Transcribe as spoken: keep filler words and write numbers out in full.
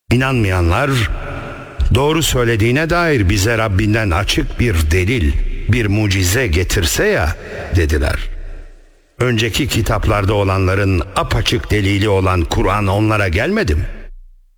İnanmayanlar, doğru söylediğine dair bize Rabbinden açık bir delil, bir mucize getirse ya dediler. Önceki kitaplarda olanların apaçık delili olan Kur'an onlara gelmedi mi?